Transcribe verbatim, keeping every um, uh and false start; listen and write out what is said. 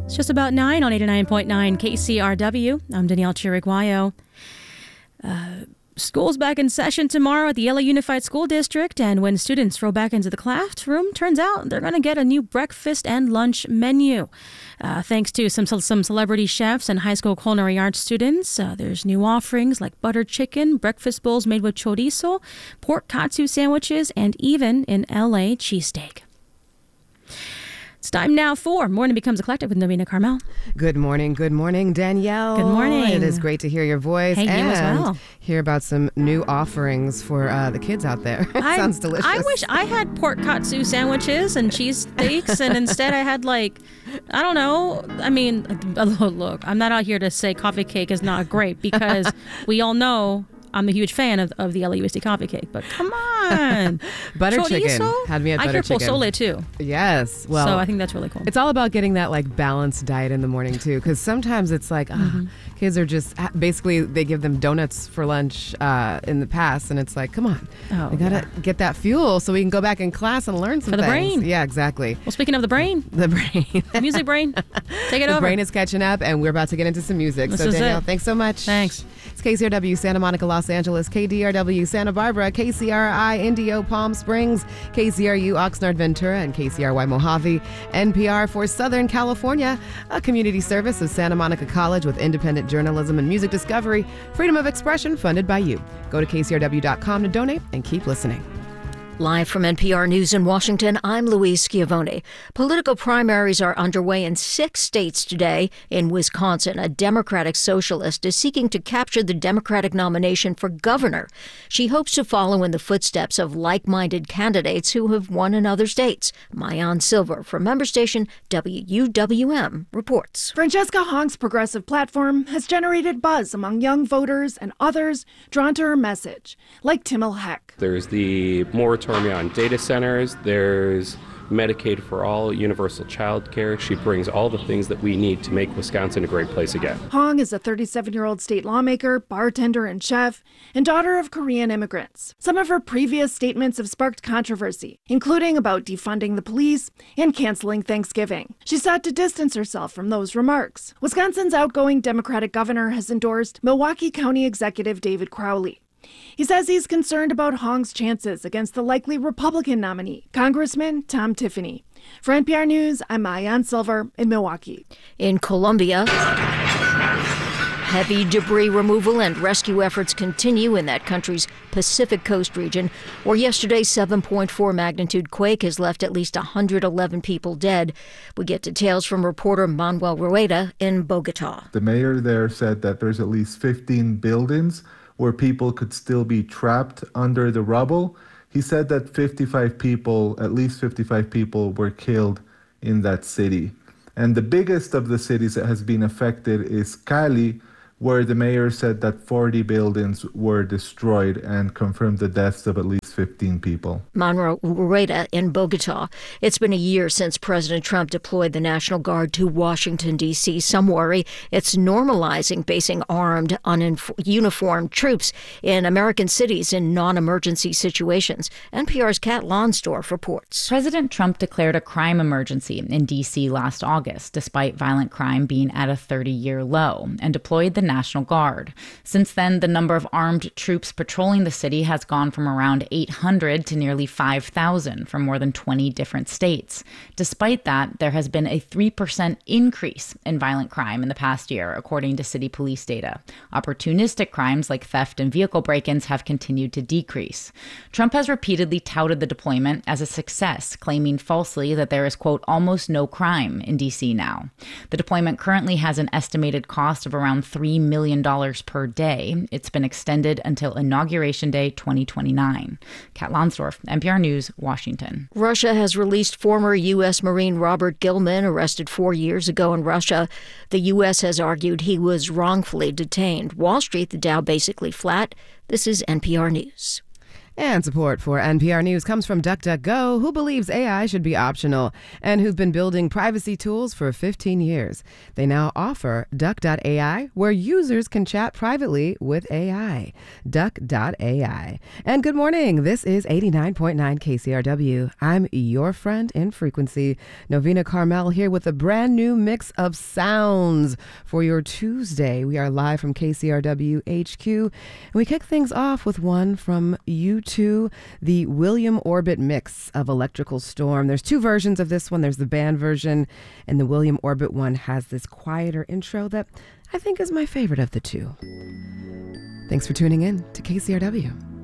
It's just about nine on eighty-nine point nine K C R W. I'm Danielle Chiriguayo. Uh, school's back in session tomorrow at the L A Unified School District, and when students roll back into the classroom, turns out they're going to get a new breakfast and lunch menu. Uh, thanks to some some celebrity chefs and high school culinary arts students, uh, there's new offerings like butter chicken, breakfast bowls made with chorizo, pork katsu sandwiches, and even an L A cheesesteak. It's time now for Morning Becomes Eclectic with Navina Carmel. Good morning. Good morning, Danielle. Good morning. It is great to hear your voice hey, and you as well. hear about some new offerings for uh, the kids out there. I, Sounds delicious. I wish I had pork katsu sandwiches and cheese steaks, and instead I had like, I don't know. I mean, look, I'm not out here to say coffee cake is not great because we all know I'm a huge fan of, of the L A U S D coffee cake, but come on. Butter Chorizo? chicken. Had me at butter I hear chicken. pozole too. Yes. Well, so I think that's really cool. It's all about getting that like balanced diet in the morning too, because sometimes it's like, mm-hmm. uh, kids are just basically they give them donuts for lunch uh, in the past, and it's like, come on, oh, we gotta yeah. get that fuel so we can go back in class and learn some for the things. brain. Yeah, exactly. Well, speaking of the brain, the brain, music brain, take it the over. The brain is catching up, and we're about to get into some music. This so is Danielle, it. thanks so much. Thanks. It's K C R W Santa Monica, Los Angeles, K D R W Santa Barbara, K C R I Indio Palm Springs, K C R U Oxnard Ventura, and K C R Y Mojave. N P R for Southern California, a community service of Santa Monica College with independent journalism and music discovery, freedom of expression funded by you. Go to K C R W dot com to donate and keep listening. Live from N P R News in Washington, I'm Louise Schiavone. Political primaries are underway in six states today. In Wisconsin, a Democratic socialist is seeking to capture the Democratic nomination for governor. She hopes to follow in the footsteps of like-minded candidates who have won in other states. Maayan Silver from member station W U W M reports. Francesca Hong's progressive platform has generated buzz among young voters and others drawn to her message, like Timil Heck. There's the moratorium on data centers, there's Medicaid for all, universal child care. She brings all the things that we need to make Wisconsin a great place again. Hong is a thirty-seven-year-old state lawmaker, bartender, and chef, and daughter of Korean immigrants. Some of her previous statements have sparked controversy, including about defunding the police and canceling Thanksgiving. She sought to distance herself from those remarks. Wisconsin's outgoing Democratic governor has endorsed Milwaukee County Executive David Crowley. He says he's concerned about Hong's chances against the likely Republican nominee, Congressman Tom Tiffany. For N P R News, I'm Maayan Silver in Milwaukee. In Colombia, heavy debris removal and rescue efforts continue in that country's Pacific Coast region, where yesterday's seven point four magnitude quake has left at least one hundred eleven people dead. We get details from reporter Manuel Rueda in Bogota. The mayor there said that there's at least fifteen buildings where people could still be trapped under the rubble. He said that fifty-five people, at least fifty-five people, were killed in that city. And the biggest of the cities that has been affected is Cali, where the mayor said that forty buildings were destroyed and confirmed the deaths of at least fifteen people. Manuel Rueda in Bogota. It's been a year since President Trump deployed the National Guard to Washington, D C Some worry it's normalizing basing armed, uniformed troops in American cities in non-emergency situations. N P R's Kat Lonsdorf reports. President Trump declared a crime emergency in D C last August, despite violent crime being at a thirty-year low, and deployed the National Guard. Since then, the number of armed troops patrolling the city has gone from around eight hundred to nearly five thousand from more than twenty different states. Despite that, there has been a three percent increase in violent crime in the past year, according to city police data. Opportunistic crimes like theft and vehicle break-ins have continued to decrease. Trump has repeatedly touted the deployment as a success, claiming falsely that there is, quote, almost no crime in D C now. The deployment currently has an estimated cost of around three million dollars per day. It's been extended until Inauguration Day twenty twenty-nine. Kat Lonsdorf, N P R News, Washington. Russia has released former U S Marine Robert Gilman, arrested four years ago in Russia. The U S has argued he was wrongfully detained. Wall Street, the Dow basically flat. This is N P R News. And support for N P R News comes from DuckDuckGo, who believes A I should be optional and who've been building privacy tools for fifteen years. They now offer Duck dot A I, where users can chat privately with A I. Duck dot A I. And good morning. This is eighty-nine point nine K C R W. I'm your friend in frequency, Novena Carmel, here with a brand new mix of sounds for your Tuesday. We are live from K C R W H Q, and we kick things off with one from U two, the William Orbit mix of Electrical Storm. There's two versions of this one. There's the band version, and the William Orbit one has this quieter intro that I think is my favorite of the two. Thanks for tuning in to K C R W.